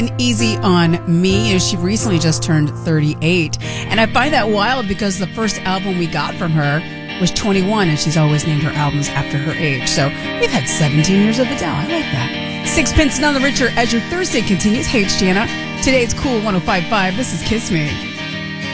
Easy on Me. She recently just turned 38. And I find that wild because the first album we got from her was 21, and she's always named her albums after her age. So we've had 17 years of Adele. I like that. Sixpence None the Richer as your Thursday continues. Hey, it's Jana. Today it's Cool 105.5. This is Kiss Me.